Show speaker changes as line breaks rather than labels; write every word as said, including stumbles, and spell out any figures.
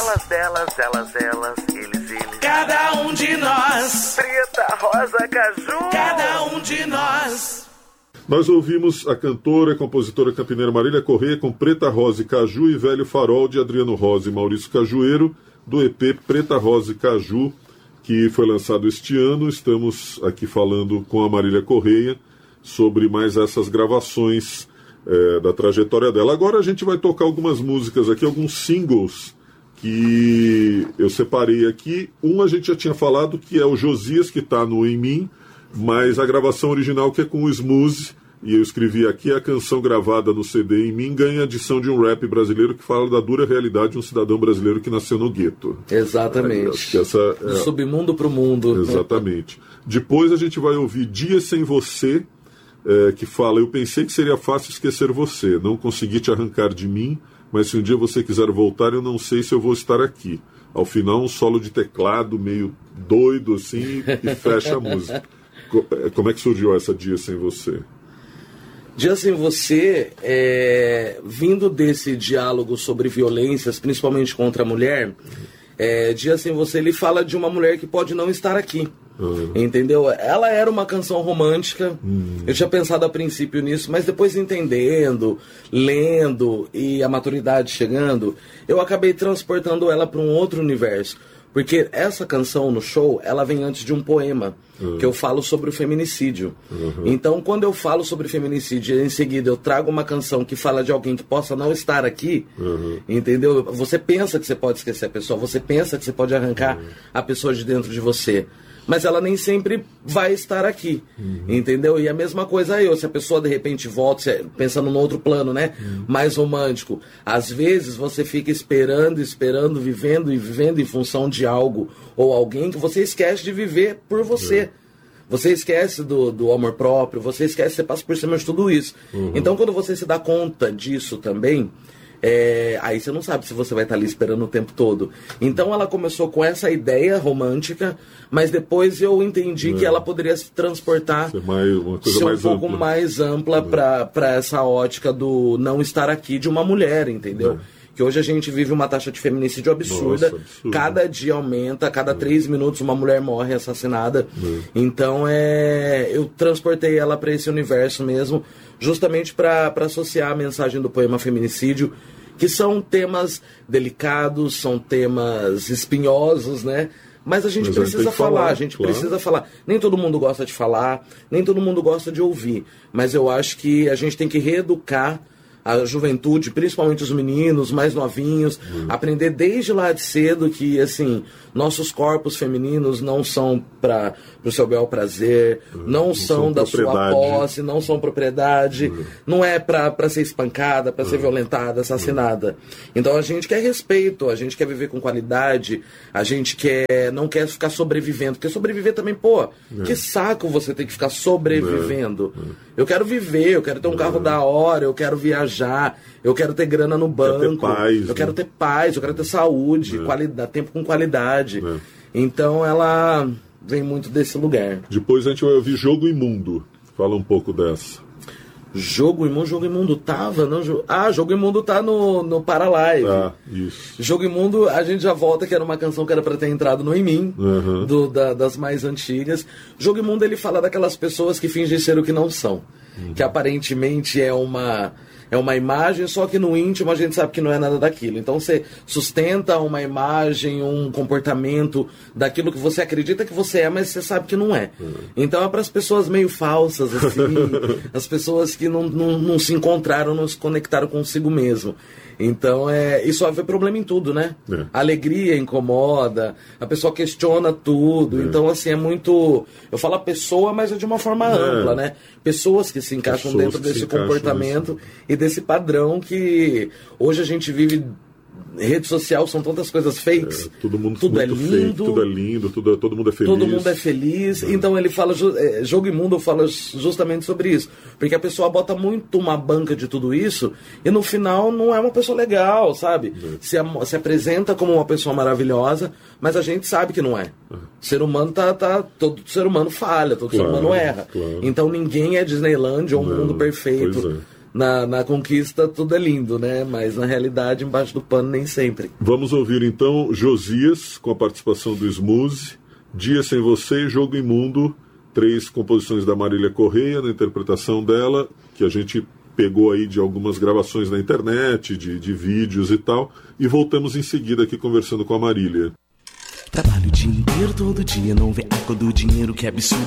Elas, delas, elas, elas, eles, eles.
Cada um de nós.
Preta, rosa, caju.
Cada um de nós.
Nós ouvimos a cantora e compositora campineira Marília Correia com Preta, Rosa e Caju e Velho Farol de Adriano Rosa e Maurício Cajueiro, do E P Preta, Rosa e Caju, que foi lançado este ano. Estamos aqui falando com a Marília Correia sobre mais essas gravações é, da trajetória dela. Agora a gente vai tocar algumas músicas aqui, alguns singles que eu separei aqui. Um a gente já tinha falado, que é o Josias, que está no Em Mim, mas a gravação original, que é com o Smooth, e eu escrevi aqui, a canção gravada no C D Em Mim ganha a edição de um rap brasileiro que fala da dura realidade de um cidadão brasileiro que nasceu no gueto.
Exatamente.
É, acho que essa é...
Do submundo pro mundo.
Exatamente. Depois a gente vai ouvir Dia Sem Você, é, que fala: eu pensei que seria fácil esquecer você, não consegui te arrancar de mim, mas se um dia você quiser voltar, eu não sei se eu vou estar aqui. Ao final, um solo de teclado meio doido assim e fecha a música. Como é que surgiu essa Dia Sem Você?
Dia Sem Você, é, vindo desse diálogo sobre violências, principalmente contra a mulher, é, Dia Sem Você, ele fala de uma mulher que pode não estar aqui. Uhum. Entendeu? Ela era uma canção romântica. Uhum. Eu tinha pensado a princípio nisso, mas depois entendendo, lendo e a maturidade chegando, eu acabei transportando ela para um outro universo. Porque essa canção no show, ela vem antes de um poema, uhum, que eu falo sobre o feminicídio. Uhum. Então, quando eu falo sobre feminicídio, em seguida eu trago uma canção que fala de alguém que possa não estar aqui, uhum, entendeu? Você pensa que você pode esquecer a pessoa, você pensa que você pode arrancar, uhum, a pessoa de dentro de você, mas ela nem sempre vai estar aqui, uhum, entendeu? E a mesma coisa eu, se a pessoa de repente volta, pensando no outro plano, né, uhum, mais romântico, às vezes você fica esperando, esperando, vivendo e vivendo em função de algo ou alguém que você esquece de viver por você. Uhum. Você esquece do, do amor próprio, você esquece, você passa por cima de tudo isso. Uhum. Então, quando você se dá conta disso também, É, aí você não sabe se você vai estar ali esperando o tempo todo. Então ela começou com essa ideia romântica, mas depois eu entendi é. que ela poderia se transportar, ser, mais, uma coisa ser um mais pouco ampla. mais ampla é. para essa ótica do não estar aqui de uma mulher, entendeu? É. Que hoje a gente vive uma taxa de feminicídio absurda. Nossa, absurdo. Cada dia aumenta, cada é. três minutos uma mulher morre assassinada. É. Então é, eu transportei ela para esse universo mesmo, justamente para associar a mensagem do poema Feminicídio, que são temas delicados, são temas espinhosos, né? Mas a gente Mas precisa a gente falar, falar, a gente claro. precisa falar. Nem todo mundo gosta de falar, nem todo mundo gosta de ouvir. Mas eu acho que a gente tem que reeducar a juventude, principalmente os meninos mais novinhos, uhum. aprender desde lá de cedo que, assim, nossos corpos femininos não são para o seu bel prazer, uhum. não, não são, são da sua posse, não são propriedade, uhum. não é para ser espancada, para uhum. ser violentada, assassinada. Uhum. Então a gente quer respeito, a gente quer viver com qualidade, a gente quer, não quer ficar sobrevivendo, porque sobreviver também, pô, uhum. que saco você ter que ficar sobrevivendo. Uhum. Eu quero viver, eu quero ter um uhum. carro da hora, eu quero viajar, eu quero ter grana no banco, quero ter paz, eu né? quero ter paz, eu quero ter saúde, é. qualidade, tempo com qualidade. É. Então ela vem muito desse lugar.
Depois a gente vai ouvir Jogo Imundo. Fala um pouco dessa.
Jogo Imundo, Jogo Imundo tava, não? Ah, Jogo Imundo tá no, no Paralive.
Ah, isso.
Jogo Imundo, a gente já volta, que era uma canção que era pra ter entrado no Em Mim, uhum. do, da, das mais antigas. Jogo Imundo, ele fala daquelas pessoas que fingem ser o que não são. Uhum. Que aparentemente é uma... É uma imagem, só que no íntimo a gente sabe que não é nada daquilo. Então você sustenta uma imagem, um comportamento daquilo que você acredita que você é, mas você sabe que não é. Uhum. Então é para as pessoas meio falsas, assim, as pessoas que não, não, não se encontraram, não se conectaram consigo mesmo. Então, é, isso vai ver problema em tudo, né? É. A alegria incomoda, a pessoa questiona tudo. É. Então, assim, é muito... Eu falo a pessoa, mas é de uma forma é. ampla, né? Pessoas que se encaixam pessoas dentro desse comportamento e desse padrão que hoje a gente vive... Rede social são tantas coisas fakes,
é, todo mundo
tudo é lindo,
fake, tudo é lindo, tudo, todo mundo é feliz.
Todo mundo é feliz. É. Então ele fala, é, Jogo Imundo fala justamente sobre isso, porque a pessoa bota muito uma banca de tudo isso e no final não é uma pessoa legal, sabe? É. Se, se apresenta como uma pessoa maravilhosa, mas a gente sabe que não é. É. O ser humano tá, tá, todo ser humano falha, todo claro, ser humano erra. Claro. Então ninguém é Disneyland ou um não, mundo perfeito. na, na conquista tudo é lindo, né? Mas na realidade, embaixo do pano, nem sempre.
Vamos ouvir então Josias, com a participação do Smoothie, Dia Sem Você e Jogo Imundo, três composições da Marília Correia, na interpretação dela, que a gente pegou aí de algumas gravações na internet, de, de vídeos e tal, e voltamos em seguida aqui conversando com a Marília.
Trabalho o dia inteiro, todo dia, não vê a cor do dinheiro, que absurdo